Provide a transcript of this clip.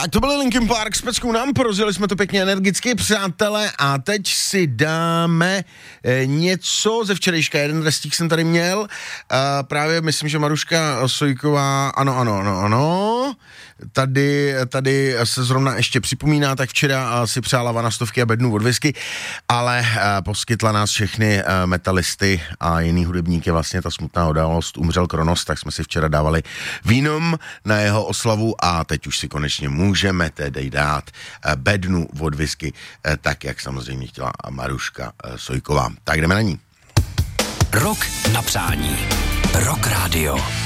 Tak to byly Linkin Park s peckou nám, porozjeli jsme to pěkně energicky, přátelé, a teď si dáme něco ze včerejška, jeden restík jsem tady měl, právě myslím, že Maruška Sojková, ano, tady se zrovna ještě připomíná, tak včera si přála Vana stovky a bednu od whisky, ale poskytla nás všechny metalisty a jiný hudebníky, vlastně ta smutná událost, umřel Kronos, tak jsme si včera dávali vínom na jeho oslavu a teď už si konečně můžeme tedy dát bednu od whisky, tak jak samozřejmě chtěla Maruška Sojková. Tak jdeme na ní. Rok na přání. Rock Radio.